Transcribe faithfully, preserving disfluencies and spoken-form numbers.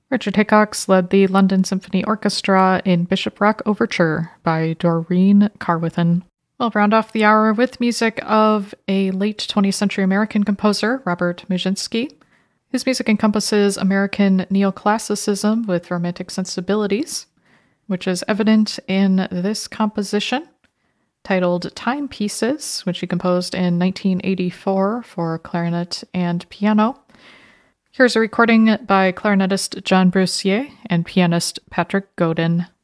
Richard Hickox led the London Symphony Orchestra in Bishop Rock Overture by Doreen Carwithen. We'll round off the hour with music of a late twentieth century American composer, Robert Musinski. His music encompasses American neoclassicism with romantic sensibilities, which is evident in this composition titled Timepieces, which he composed in nineteen eighty-four for clarinet and piano. Here's a recording by clarinetist John Brussier and pianist Patrick Godin.